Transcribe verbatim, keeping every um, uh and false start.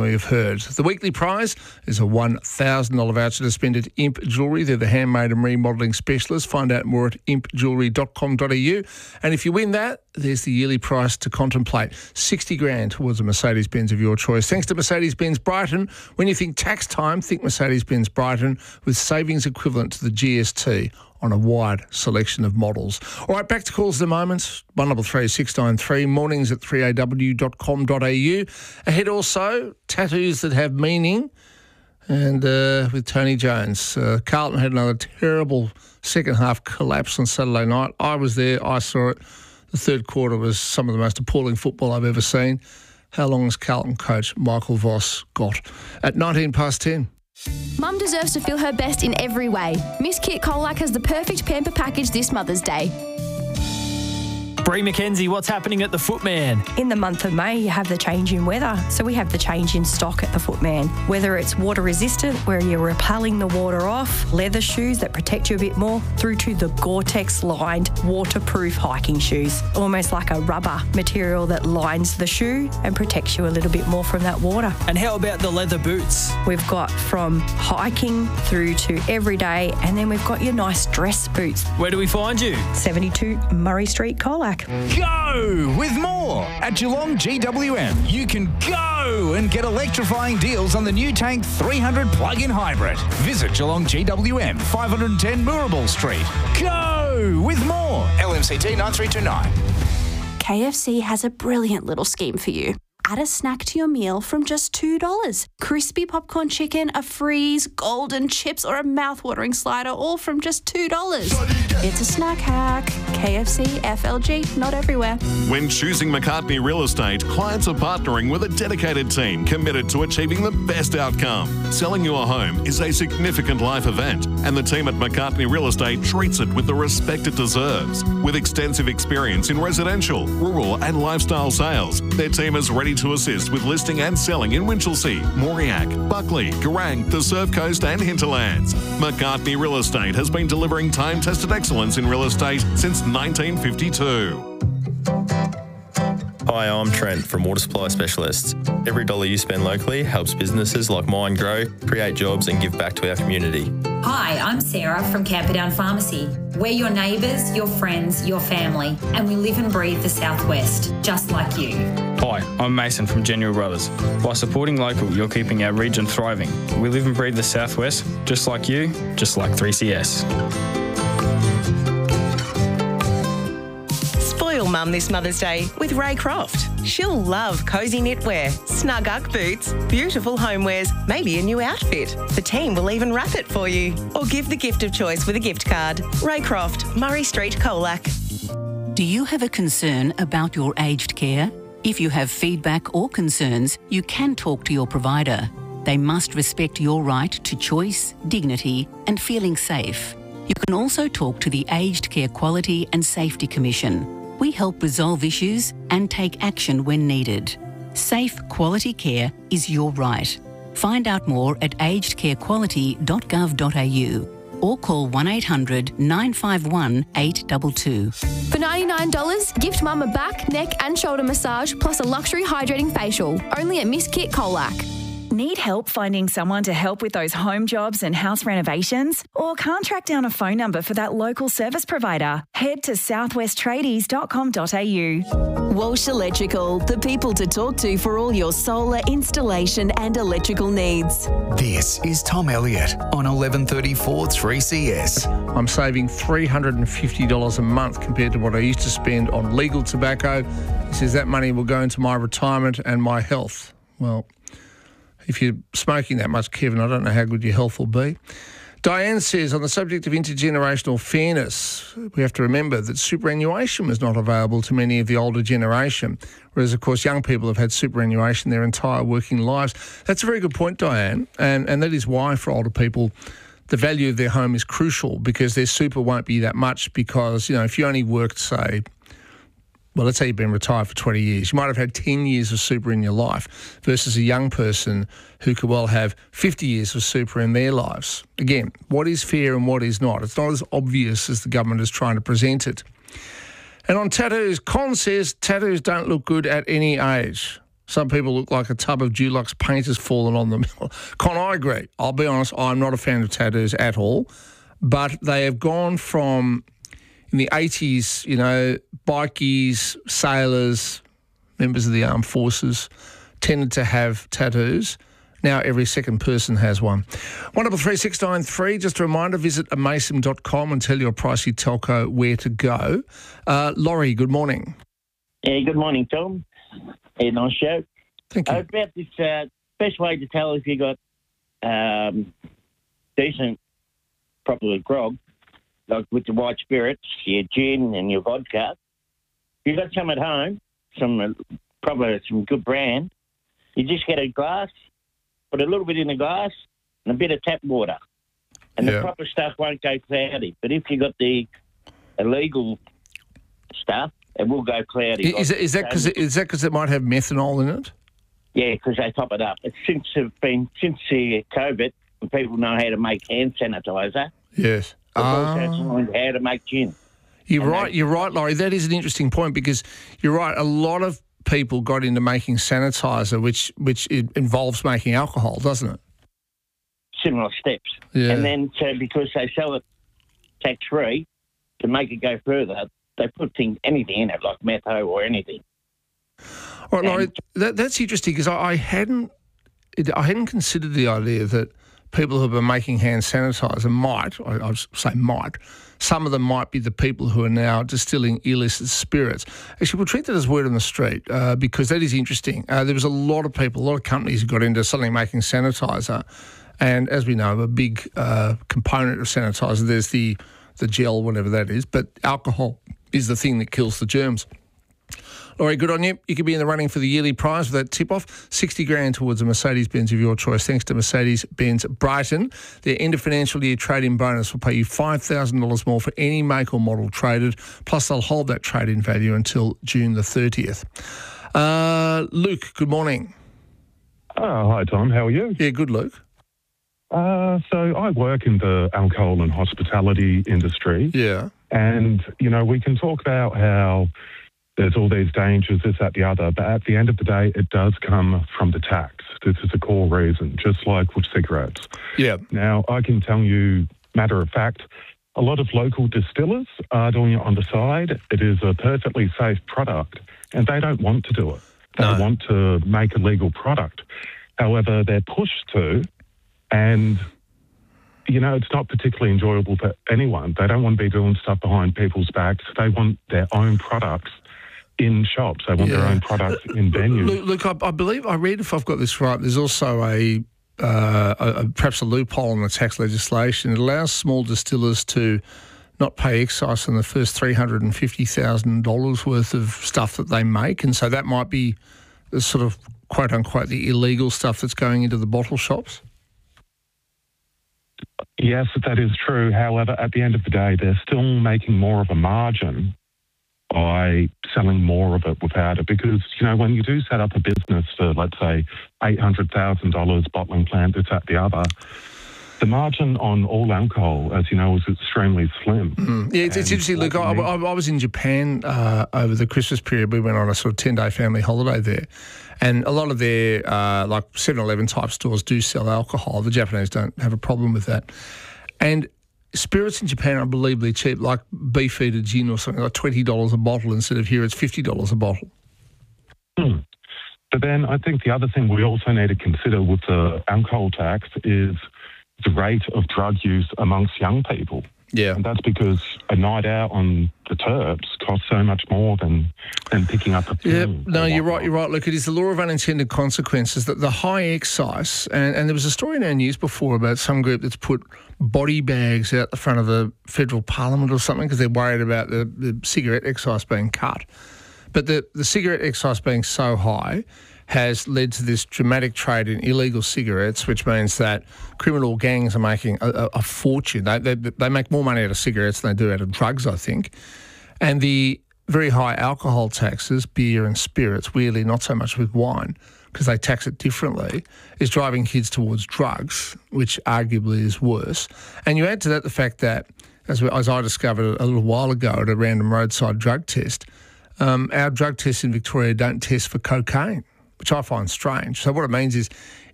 sure you've heard. The weekly prize is a one thousand dollars voucher to spend at Imp Jewellery. They're the handmade and remodelling specialists. Find out more at imp jewellery dot com dot a u. And if you win that, there's the yearly price to contemplate. sixty grand towards a Mercedes-Benz of your choice. Thanks to Mercedes-Benz Brighton. When you think tax time, think Mercedes-Benz Brighton with savings equivalent to the G S T on a wide selection of models. All right, back to calls at the moment. one double three six nine three, mornings at three a w dot com dot a u. Ahead also, tattoos that have meaning. And uh, with Tony Jones. Uh, Carlton had another terrible second half collapse on Saturday night. I was there, I saw it. The third quarter was some of the most appalling football I've ever seen. How long has Carlton coach Michael Voss got? At nineteen past ten. Mum deserves to feel her best in every way. Miss Kit Colac has the perfect pamper package this Mother's Day. Bree McKenzie, what's happening at the Footman? In the month of May, you have the change in weather. So we have the change in stock at the Footman. Whether it's water resistant, where you're repelling the water off, leather shoes that protect you a bit more, through to the Gore-Tex lined waterproof hiking shoes. Almost like a rubber material that lines the shoe and protects you a little bit more from that water. And how about the leather boots? We've got from hiking through to everyday, and then we've got your nice dress boots. Where do we find you? seventy-two Murray Street, Colac. Go with more at Geelong G W M. You can go and get electrifying deals on the new Tank three hundred plug-in hybrid. Visit Geelong G W M, five ten Moorabool Street. Go with more. L M C T nine three two nine. K F C has a brilliant little scheme for you. Add a snack to your meal from just two dollars. Crispy popcorn chicken, a freeze, golden chips, or a mouth-watering slider, all from just two dollars. It's a snack hack. K F C, F L G, not everywhere. When choosing McCartney Real Estate, clients are partnering with a dedicated team committed to achieving the best outcome. Selling your home is a significant life event, and the team at McCartney Real Estate treats it with the respect it deserves. With extensive experience in residential, rural, and lifestyle sales, their team is ready to assist with listing and selling in Winchelsea, Mauriac, Buckley, Garang, the Surf Coast and Hinterlands. McCartney Real Estate has been delivering time-tested excellence in real estate since nineteen fifty-two. Hi, I'm Trent from Water Supply Specialists. Every dollar you spend locally helps businesses like mine grow, create jobs and give back to our community. Hi, I'm Sarah from Camperdown Pharmacy. We're your neighbours, your friends, your family, and we live and breathe the Southwest, just like you. Hi, I'm Mason from General Brothers. By supporting local, you're keeping our region thriving. We live and breathe the Southwest, just like you, just like three C S. Spoil Mum this Mother's Day with Ray Croft. She'll love cosy knitwear, snug Ugg boots, beautiful homewares, maybe a new outfit. The team will even wrap it for you. Or give the gift of choice with a gift card. Ray Croft, Murray Street, Colac. Do you have a concern about your aged care? If you have feedback or concerns, you can talk to your provider. They must respect your right to choice, dignity, and feeling safe. You can also talk to the Aged Care Quality and Safety Commission. We help resolve issues and take action when needed. Safe, quality care is your right. Find out more at aged care quality dot gov dot a u or call one eight hundred nine five one eight two two. For ninety-nine dollars, gift Mum a back, neck and shoulder massage plus a luxury hydrating facial. Only at Miss Kit Colac. Need help finding someone to help with those home jobs and house renovations? Or can't track down a phone number for that local service provider? Head to southwest tradies dot com dot a u. Walsh Electrical, the people to talk to for all your solar installation and electrical needs. This is Tom Elliott on eleven thirty-four three C S. I'm saving three hundred fifty dollars a month compared to what I used to spend on legal tobacco. He says that money will go into my retirement and my health. Well, if you're smoking that much, Kevin, I don't know how good your health will be. Diane says, on the subject of intergenerational fairness, we have to remember that superannuation was not available to many of the older generation, whereas, of course, young people have had superannuation their entire working lives. That's a very good point, Diane, and, and that is why, for older people, the value of their home is crucial, because their super won't be that much because, you know, if you only worked, say, well, let's say you've been retired for twenty years. You might have had ten years of super in your life versus a young person who could well have fifty years of super in their lives. Again, what is fair and what is not? It's not as obvious as the government is trying to present it. And on tattoos, Con says tattoos don't look good at any age. Some people look like a tub of Dulux paint has fallen on them. Con, I agree. I'll be honest, I'm not a fan of tattoos at all. But they have gone from, in the eighties, you know, bikies, sailors, members of the armed forces tended to have tattoos. Now every second person has one. one double three six nine three, just a reminder, visit amasim dot com and tell your pricey telco where to go. Uh, Laurie, good morning. Yeah, good morning, Tom. Yeah, nice show. Thank you. Uh, about this, uh, best way to tell if you got um, decent, proper grog, like with the white spirits, your gin and your vodka. If you got some at home, some uh, probably some good brand, you just get a glass, put a little bit in the glass and a bit of tap water. And yeah. the proper stuff won't go cloudy. But if you got the illegal stuff, it will go cloudy. Is, is that because is that because it might have methanol in it? Yeah, because they top it up. It's since it's been since the COVID, and people know how to make hand sanitizer. Yes. They've Ah. also learned how to make gin. You're And right. they- You're right, Laurie. That is an interesting point because you're right. A lot of people got into making sanitizer, which which it involves making alcohol, doesn't it? Similar steps. Yeah. And then so because they sell it tax free, to make it go further, they put things anything in it like metho or anything. All right, Laurie, that, that's interesting because I, I hadn't it, I hadn't considered the idea that people who have been making hand sanitizer might, I, I would say might, some of them might be the people who are now distilling illicit spirits. Actually, we'll treat that as word on the street uh, because that is interesting. Uh, there was a lot of people, a lot of companies who got into suddenly making sanitizer, and as we know, a big uh, component of sanitizer, there's the, the gel, whatever that is, but alcohol is the thing that kills the germs. Laurie, good on you. You could be in the running for the yearly prize with that tip-off. sixty grand towards a Mercedes-Benz of your choice, thanks to Mercedes-Benz Brighton. Their end of financial year trade-in bonus will pay you five thousand dollars more for any make or model traded, plus they'll hold that trade-in value until June the thirtieth. Uh, Luke, good morning. Oh, hi, Tom. How are you? Yeah, good, Luke. Uh, so I work in the alcohol and hospitality industry. Yeah. And, you know, we can talk about how there's all these dangers, this, that, the other, but at the end of the day, it does come from the tax. This is a core reason, just like with cigarettes. Yeah. Now, I can tell you, matter of fact, a lot of local distillers are doing it on the side. It is a perfectly safe product, and they don't want to do it. They No. want to make a legal product. However, they're pushed to, and, you know, it's not particularly enjoyable for anyone. They don't want to be doing stuff behind people's backs. They want their own products in shops. They want Yeah. their own products in venues. Luke, Luke I, I believe, I read, if I've got this right, there's also a, uh, a, a perhaps a loophole in the tax legislation. It allows small distillers to not pay excise on the first three hundred fifty thousand dollars worth of stuff that they make. And so that might be the sort of, quote unquote, the illegal stuff that's going into the bottle shops. Yes, that is true. However, at the end of the day, they're still making more of a margin by selling more of it without it. Because, you know, when you do set up a business for, let's say, eight hundred thousand dollars bottling plant, this, that, the other, the margin on all alcohol, as you know, is extremely slim. Mm. Yeah, it's, it's interesting. Look, I, I, I was in Japan uh, over the Christmas period. We went on a sort of ten-day family holiday there. And a lot of their, uh, like seven eleven type stores do sell alcohol. The Japanese don't have a problem with that. And spirits in Japan are unbelievably cheap, like Beefeater gin or something, like twenty dollars a bottle instead of here it's fifty dollars a bottle. Hmm. But then I think the other thing we also need to consider with the alcohol tax is the rate of drug use amongst young people. Yeah. And that's because a night out on the Terps costs so much more than, than picking up a Yeah, film. no, you're right, you're right. Look, it is the law of unintended consequences that the high excise, and, and there was a story in our news before about some group that's put body bags out the front of the federal parliament or something because they're worried about the, the cigarette excise being cut. But the, the cigarette excise being so high has led to this dramatic trade in illegal cigarettes, which means that criminal gangs are making a, a, a fortune. They, they they make more money out of cigarettes than they do out of drugs, I think. And the very high alcohol taxes, beer and spirits, weirdly not so much with wine, because they tax it differently, is driving kids towards drugs, which arguably is worse. And you add to that the fact that, as, we, as I discovered a little while ago at a random roadside drug test, um, our drug tests in Victoria don't test for cocaine. which I find strange. So what it means is